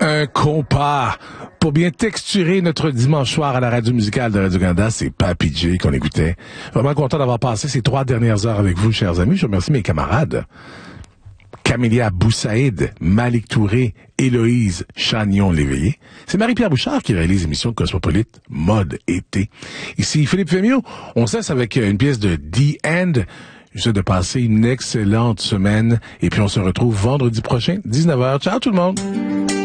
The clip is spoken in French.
Un compas pour bien texturer notre dimanche soir à la radio musicale de Radio-Canada. C'est Papi J qu'on écoutait. Vraiment content d'avoir passé ces 3 dernières heures avec vous, chers amis. Je remercie mes camarades. Camélia Boussaïd, Malik Touré, Héloïse Chagnon-Léveillé. C'est Marie-Pierre Bouchard qui réalise l'émission Cosmopolite Mode Été. Ici Philippe Fémiot. On cesse avec une pièce de The End. Je vous souhaite de passer une excellente semaine. Et puis on se retrouve vendredi prochain, 19h. Ciao tout le monde!